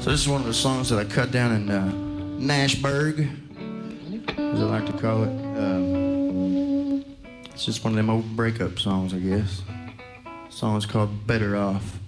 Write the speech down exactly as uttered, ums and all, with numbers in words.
So this is one of the songs that I cut down in uh, Nashburg, as I like to call it. Um, it's just one of them old breakup songs, I guess. The song is called Better Off.